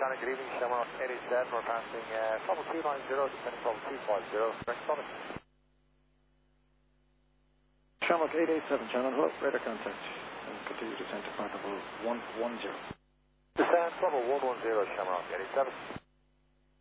China, good evening, Shamrock 87, we're passing level 290, descending level 250, correct summit. Shamrock 887, channel, hello, radar contact, and continue descent to part level 110. Descent level 110, Shamrock 87.